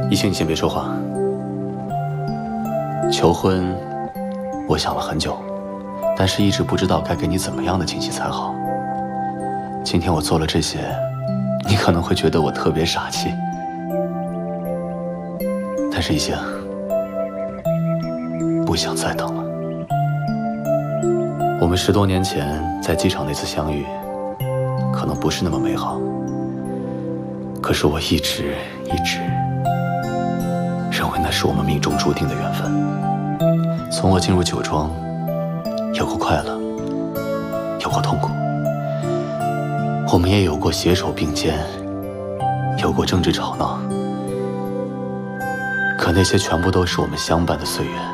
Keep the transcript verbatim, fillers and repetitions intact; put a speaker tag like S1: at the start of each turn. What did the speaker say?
S1: 一星，你先别说话。求婚，我想了很久，但是一直不知道该给你怎么样的惊喜才好。今天我做了这些，你可能会觉得我特别傻气，但是一星，不想再等了。我们十多年前在机场那次相遇，可能不是那么美好，可是我一直一直认为那是我们命中注定的缘分。从我进入酒庄，有过快乐，有过痛苦，我们也有过携手并肩，有过争执吵闹，可那些全部都是我们相伴的岁月。